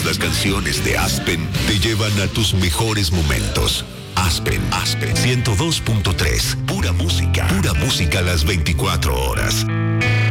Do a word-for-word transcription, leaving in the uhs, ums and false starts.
Todas las canciones de Aspen te llevan a tus mejores momentos. Aspen, Aspen ciento dos punto tres. Pura música. Pura música a las veinticuatro horas.